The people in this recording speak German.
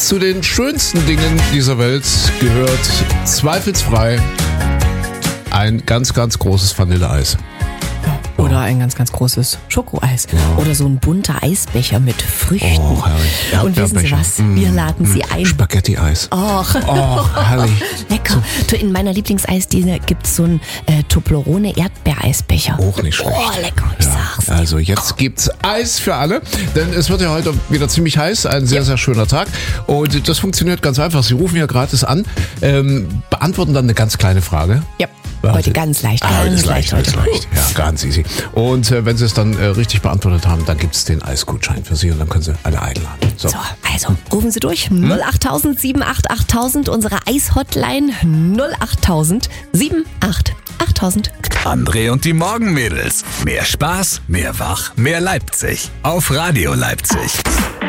zu den schönsten Dingen dieser Welt gehört zweifelsfrei ein ganz, ganz großes Vanilleeis. Oder ein ganz, ganz großes Schokoeis. Oder so ein bunter Eisbecher mit Früchten. Oh, herrlich. Und wissen Sie was? Wir laden Sie ein. Spaghetti-Eis. Oh, herrlich. lecker. In meiner Lieblingseisdiele gibt es so einen Toblerone-Erdbeereisbecher. Auch nicht schlecht. Oh, lecker, ich sag's. Also jetzt gibt's Eis für alle, denn es wird ja heute wieder ziemlich heiß, ein sehr, sehr schöner Tag. Und das funktioniert ganz einfach. Sie rufen ja gratis an, beantworten dann eine ganz kleine Frage. Ja. Heute ganz leicht. Ganz leicht. Ja, ganz easy. Und wenn Sie es dann richtig beantwortet haben, dann gibt es den Eisgutschein für Sie und dann können Sie alle einladen. So, also rufen Sie durch. 08000 788 unsere Eishotline 08000 788 André und die Morgenmädels. Mehr Spaß, mehr Wach, mehr Leipzig. Auf Radio Leipzig.